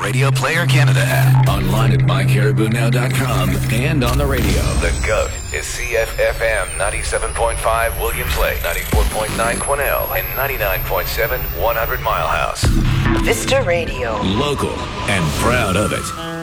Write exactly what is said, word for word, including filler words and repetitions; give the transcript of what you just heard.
Radio Player Canada app. Online at my caribou now dot com and on the radio. The GOAT is C F F M ninety-seven point five Williams Lake, ninety-four point nine Quesnel, and ninety-nine point seven one hundred Mile House. Vista Radio. Local and proud of it.